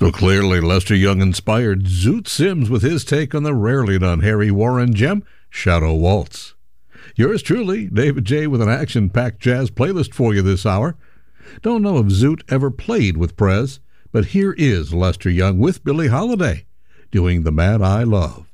So clearly Lester Young inspired Zoot Sims with his take on the rarely done Harry Warren gem, Shadow Waltz. Yours truly, David J., with an action-packed jazz playlist for you this hour. Don't know if Zoot ever played with Prez, but here is Lester Young with Billie Holiday doing The Man I Love.